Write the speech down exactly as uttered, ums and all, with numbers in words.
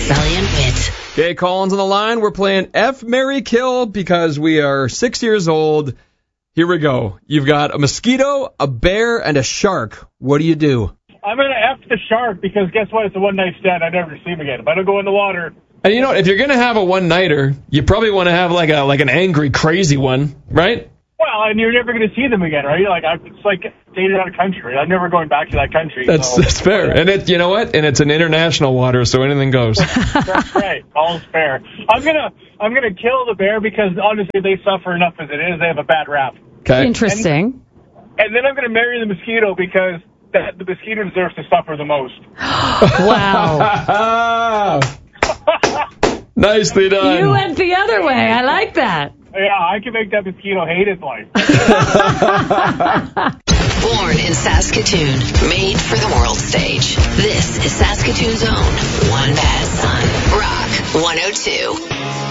Scully and Witt. Okay, Colin's on the line. We're playing F, Marry, Kill because we are six years old. Here we go. You've got a mosquito, a bear, and a shark. What do you do? I'm going to F the shark because guess what? It's a one-night stand. I never see him again. If I don't go in the water. And you know what? If you're going to have a one-nighter, you probably want to have like a like an angry, crazy one, right? Well, and you're never going to see them again, right? Like I, it's like dating out of country. I'm never going back to that country. That's so, that's fair. And it, you know what? And it's an international water, so anything goes. That's right. All's fair. I'm gonna I'm gonna kill the bear because honestly they suffer enough as it is. They have a bad rap. Okay. Interesting. And, and then I'm gonna marry the mosquito because the, the mosquito deserves to suffer the most. Wow. Nicely done. You went the other way. I like that. Yeah, I can make that mosquito hate his life. Born in Saskatoon, made for the world stage. This is Saskatoon's own One Bad Son. Rock one oh two.